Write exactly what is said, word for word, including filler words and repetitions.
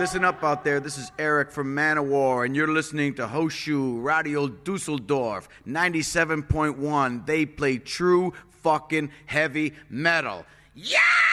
listen up out there. This is Eric from Manowar, and you're listening to Hoshu Radio Dusseldorf, ninety-seven point one. They play true fucking heavy metal. Yeah!